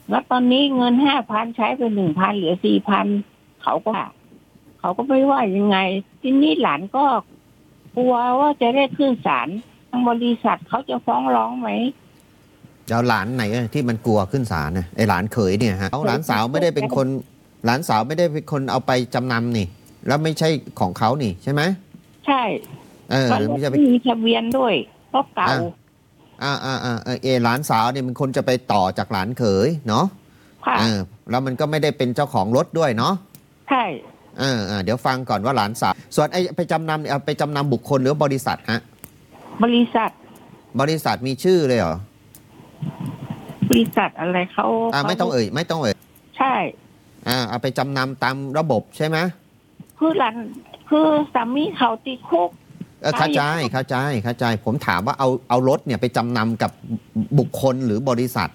แล้วตอนนี้เงิน5,000ใช้ไป1,000เหลือ4,000เขาก็ไม่ว่ายังไงทีนี้หลานก็กลัวว่าจะได้ขึ้นศาลทางบริษัทเขาจะฟ้องร้องไหมแล้วหลานไหนที่มันกลัวขึ้นศาลนะไอหลานเขยเนี่ยฮะหลานสาวไม่ได้เป็นคนหลานสาวไม่ได้เป็นคนเอาไปจำนำนี่แล้วไม่ใช่ของเขานี่ใช่ไหมใช่ไม่ใช่มีทะเบียนด้วยรถเก่าหลานสาวเนี่ยมันคนจะไปต่อจากหลานเขยเนาะแล้วมันก็ไม่ได้เป็นเจ้าของรถด้วยเนาะใช่เดี๋ยวฟังก่อนว่าหลานสาวส่วนไอ้ไปจำนำเอาไปจำนำบุคคลหรือบริษัทฮะบริษัทมีชื่อเลยเหรบริษัทอะไรเขาไม่ต้องเอ่ยใช่เอาไปจำนำตามระบบใช่ไหมคือสามีเขาติดคุกเข้าใจผมถามว่าเอารถเนี่ยไปจำนำกับบุคคลหรือบริษัท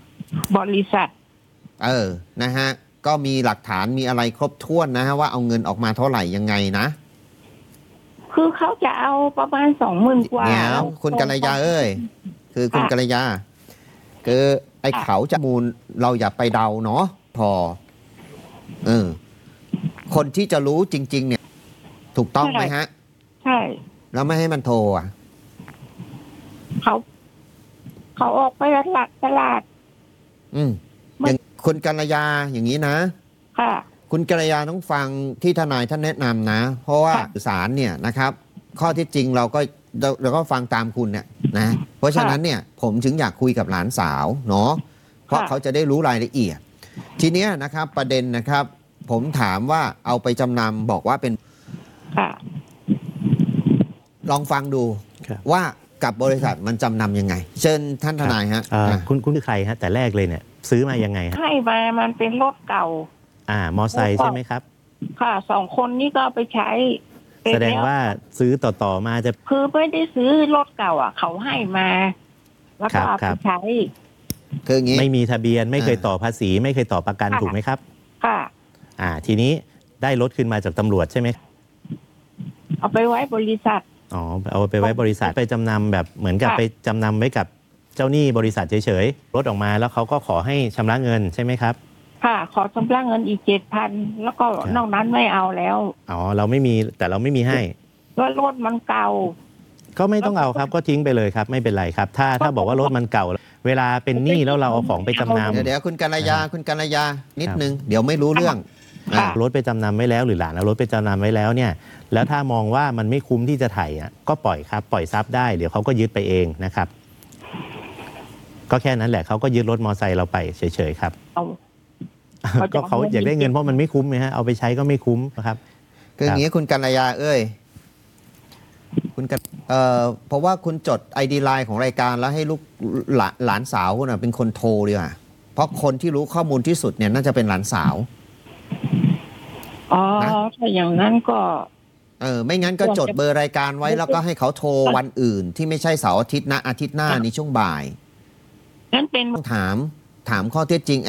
นะฮะก็มีหลักฐานมีอะไรครบถ้วนนะฮะว่าเอาเงินออกมาเท่าไหร่ยังไงนะคือเขาจะเอาประมาณ20,000 กว่าแล้วคุณกัลยาคือคุณกัลยาคือไอ้เขาจะมูลเราอย่าไปเดาเนาะพอคนที่จะรู้จริงๆเนี่ยถูกต้องไหมฮะใช่แล้วไม่ให้มันโทรเขาออกไปตลาดอย่างคุณกัลยาอย่างนี้นะค่ะคุณกัลยาต้องฟังที่ทนายท่านแนะนำนะเพราะว่าศาลเนี่ยนะครับข้อที่จริงเราก็ฟังตามคุณเนี่ยนะเพราะฉะนั้นเนี่ยผมถึงอยากคุยกับหลานสาวเนาะเพราะเขาจะได้รู้รายละเอียดทีเนี้ยนะครับประเด็นนะครับผมถามว่าเอาไปจำนำบอกว่าเป็นลองฟังดูว่ากับบริษัทมันจำนำยังไงเชิญท่านทนายฮะคุณคือใครฮะแต่แรกเลยเนี่ยซื้อมายังไงให้มามันเป็นรถเก่ามอไซค์ใช่ไหมครับค่ะ2 คนนี้ก็ไปใช้แสดงว่าซื้อต่อมาจะคือไม่ได้ซื้อรถเก่าเขาให้มาแล้วก็เอาไปใช้คืออย่างนี้ไม่มีทะเบียนไม่เคยต่อภาษีไม่เคยต่อประกันถูกไหมครับค่ะทีนี้ได้รถขึ้นมาจากตำรวจใช่ไหมเอาไปไว้บริษัทเอาไปไว้บริษัทไปจำนำแบบเหมือนกับไปจำนำไว้กับเจ้าหนี้บริษัทเฉยๆรถออกมาแล้วเขาก็ขอให้ชำระเงินใช่ไหมครับค่ะขอชำระเงินอีก7,000แล้วก็นอกนั้นไม่เอาแล้วเราไม่มีแต่เราไม่มีให้ว่ารถมันเก่าก็ไม่ต้องเอาครับก็ทิ้งไปเลยครับไม่เป็นไรครับถ้าบอกว่ารถมันเก่าเวลาเป็นหนี้แล้วเราเอาของไปจำนำเดี๋ยวคุณกัลยานิดนึงเดี๋ยวไม่รู้เรื่องรถไปจำนำไว้แล้วหรือหลานเอารถไปจำนำไว้แล้วเนี่ยแล้วถ้ามองว่ามันไม่คุ้มที่จะไถ่ก็ปล่อยครับปล่อยทรัพย์ได้เดี๋ยวเขาก็ยึดไปเองนะครับก็แค่นั้นแหละเขาก็ยึดรถมอไซค์เราไปเฉยๆครับก็เขาอยากได้เงินเพราะมันไม่คุ้มไงฮะเอาไปใช้ก็ไม่คุ้มนะครับคืออย่างนี้คุณกัลยาคุณเพราะว่าคุณจด ID ไลน์ของรายการแล้วให้ลูกหลานสาวคุณเป็นคนโทรดีกว่าเพราะคนที่รู้ข้อมูลที่สุดเนี่ยน่าจะเป็นหลานสาวถ้าอย่างนั้นก็ไม่งั้นก็จดเบอร์รายการไว้แล้วก็ให้เขาโทรวันอื่นที่ไม่ใช่เสาร์อาทิตย์นะอาทิตย์หน้าในช่วงบ่ายงั้นเป็นถามข้อเท็จจริง